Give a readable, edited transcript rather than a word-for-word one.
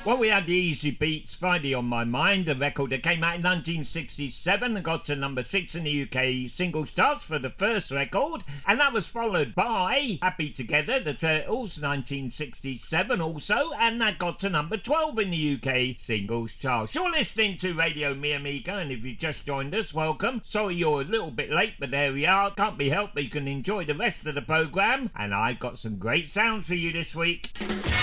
Well, we had the Easy Beats, Friday on My Mind, a record that came out in 1967 and got to number 6 in the UK singles charts for the first record, and that was followed by Happy Together, the Turtles, 1967 also, and that got to number 12 in the UK singles charts. You're listening to Radio Mi Amigo, and if you just joined us, welcome. Sorry you're a little bit late, but there we are. Can't be helped, but you can enjoy the rest of the programme, and I've got some great sounds for you this week.